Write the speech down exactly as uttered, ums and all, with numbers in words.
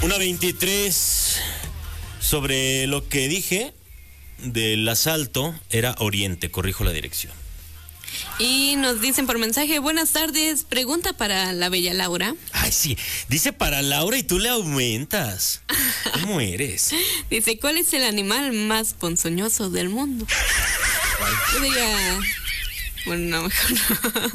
una veintitrés. Sobre lo que dije del asalto, era Oriente, corrijo la dirección. Y nos dicen por mensaje, buenas tardes, pregunta para la bella Laura. Ay, sí, dice para Laura y tú le aumentas. ¿Cómo eres? Dice, ¿cuál es el animal más ponzoñoso del mundo? Yo diría... Bueno, no, mejor no.